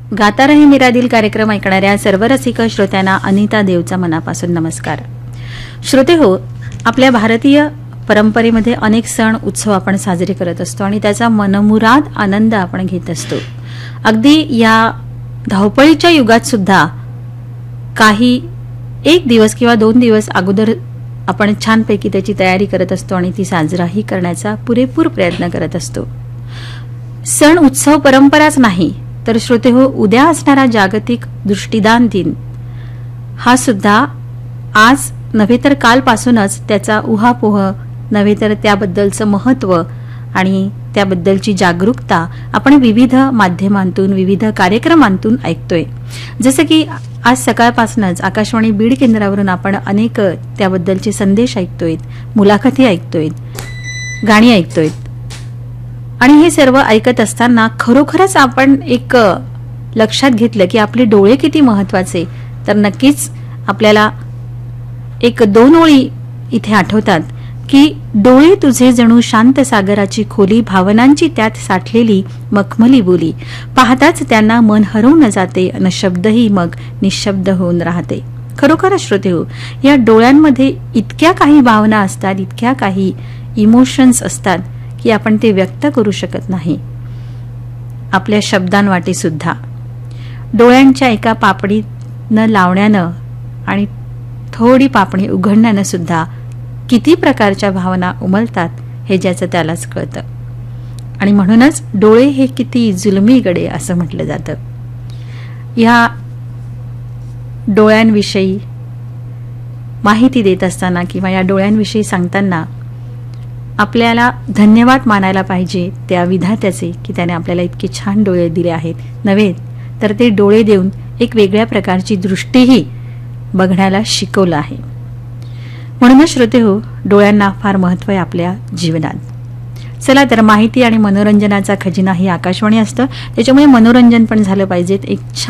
गाता रहे मेरा दिल कार्यक्रम ऐकणाऱ्या सर्व रसिक श्रोत्यांना अनिता देवचा मनापासून नमस्कार. श्रोते हो, आपल्या भारतीय परंपरेमध्ये अनेक सण उत्सव आपण साजरे करत असतो आणि त्याचा मनमुराद आनंद आपण घेत असतो. अगदी या धावपळीच्या युगात सुद्धा काही एक दिवस किंवा 2 दिवस अगोदर आपण छानपैकी त्याची तयारी करत असतो आणि ती साजराही करण्याचा पुरेपूर प्रयत्न करत असतो. सण उत्सव परंपराच नाही तर श्रोते हो, उद्या असणारा जागतिक दृष्टिदान दिन हा सुद्धा आज नव्हे तर कालपासूनच त्याचा उहापोह नव्हे तर त्याबद्दलचं महत्त्व आणि त्याबद्दलची जागरूकता आपण विविध माध्यमांतून विविध कार्यक्रमांतून ऐकतोय. जसं की आज सकाळपासूनच आकाशवाणी बीड केंद्रावरून आपण अनेक त्याबद्दलचे संदेश ऐकतोय, मुलाखती ऐकतोय, गाणी ऐकतोय. आणि हे सर्व ऐकत असताना खरोखरच आपण एक लक्षात घेतलं की आपले डोळे किती महत्वाचे, तर नक्कीच आपल्याला एक 2 ओळी इथे आठवतात की डोळे तुझे जणू शांत सागराची खोली, भावनांची त्यात साठलेली मखमली बोली, पाहताच त्यांना मन हरवून जाते अन शब्दही मग निशब्द होऊन राहते. खरोखरच श्रोते हो, या डोळ्यांमध्ये इतक्या काही भावना असतात, इतक्या काही इमोशन्स असतात की आपण ते व्यक्त करू शकत नाही आपल्या शब्दांवाटे सुद्धा. डोळ्यांच्या एका पापडीनं लावण्यानं आणि थोडी पापणी उघडण्यानं सुद्धा किती प्रकारच्या भावना उमलतात हे ज्याचं त्यालाच कळतं. आणि म्हणूनच डोळे हे किती जुलमी गडे असं म्हटलं जातं. या डोळ्यांविषयी माहिती देत असताना किंवा या डोळ्यांविषयी सांगताना आपल्याला धन्यवाद मानायला पाहिजे त्या विधात्याचे की त्याने आपल्याला इतके छान डोळे दिले आहेत, नव्हे तर ते डोळे देऊन एक वेगळ्या प्रकारची दृष्टीही बघण्याला शिकवलं आहे. म्हणूनच श्रोते हो, डोळ्यांना फार महत्त्व आहे आपल्या जीवनात. चला तर, माहिती आणि मनोरंजनाचा खजिना ही आकाशवाणी असतं, त्याच्यामुळे मनोरंजन पण झालं पाहिजे. एक